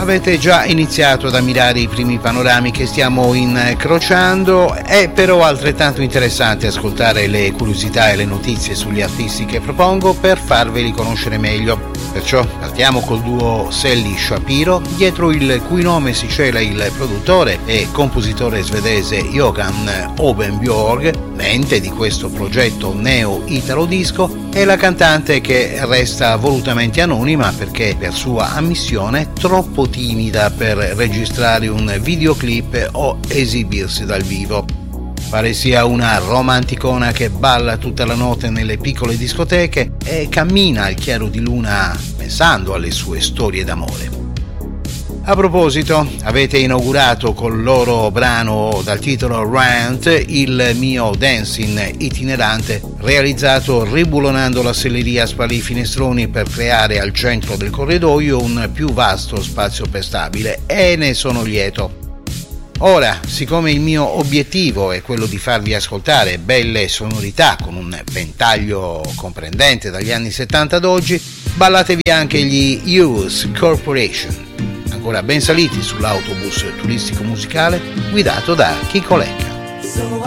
Avete già iniziato ad ammirare i primi panorami che stiamo incrociando, è però altrettanto interessante ascoltare le curiosità e le notizie sugli artisti che propongo per farveli conoscere meglio. Perciò partiamo col duo Sally Shapiro, dietro il cui nome si cela il produttore e compositore svedese Johan Ovenbjörg, mente di questo progetto neo-italo disco, e la cantante che resta volutamente anonima perché per sua ammissione troppo timida per registrare un videoclip o esibirsi dal vivo. Pare sia una romanticona che balla tutta la notte nelle piccole discoteche e cammina al chiaro di luna pensando alle sue storie d'amore. A proposito, avete inaugurato col loro brano dal titolo Rant il mio dancing itinerante realizzato ribulonando la selleria a spalli finestroni per creare al centro del corridoio un più vasto spazio per stabile, e ne sono lieto. Ora, siccome il mio obiettivo è quello di farvi ascoltare belle sonorità con un ventaglio comprendente dagli anni 70 ad oggi, ballatevi anche gli Youth Corporation, ancora ben saliti sull'autobus turistico musicale guidato da Chico Lecca.